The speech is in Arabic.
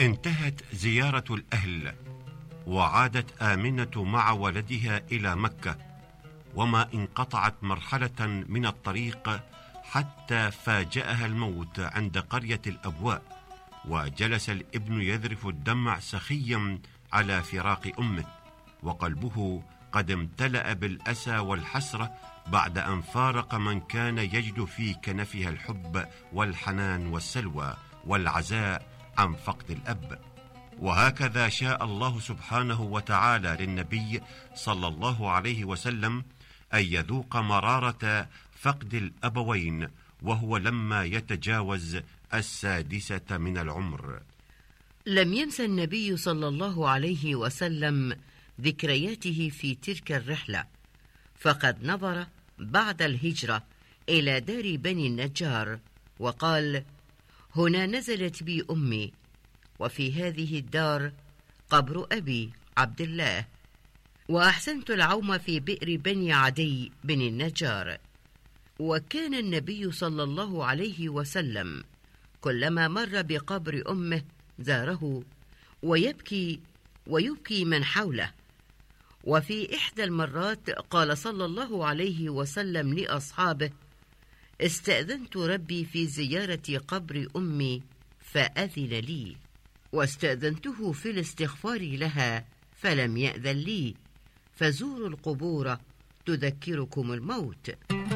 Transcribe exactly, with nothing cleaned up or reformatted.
انتهت زيارة الأهل، وعادت آمنة مع ولدها إلى مكة، وما انقطعت مرحلة من الطريق حتى فاجأها الموت عند قرية الأبواء، وجلس الابن يذرف الدمع سخيا على فراق أمه، وقلبه قد امتلأ بالأسى والحسرة بعد أن فارق من كان يجد في كنفها الحب والحنان والسلوى والعزاء عن فقد الأب. وهكذا شاء الله سبحانه وتعالى للنبي صلى الله عليه وسلم أن يذوق مرارة فقد الأبوين وهو لما يتجاوز السادسة من العمر. لم ينسى النبي صلى الله عليه وسلم ذكرياته في تلك الرحلة، فقد نظر بعد الهجرة إلى دار بني النجار وقال: هنا نزلت بي أمي، وفي هذه الدار قبر أبي عبد الله، وأحسنت العوم في بئر بني عدي بن النجار. وكان النبي صلى الله عليه وسلم كلما مر بقبر أمه زاره ويبكي ويبكي من حوله. وفي إحدى المرات قال صلى الله عليه وسلم لأصحابه: استأذنت ربي في زيارة قبر أمي فأذن لي، واستأذنته في الاستغفار لها فلم يأذن لي، فزوروا القبور تذكركم الموت.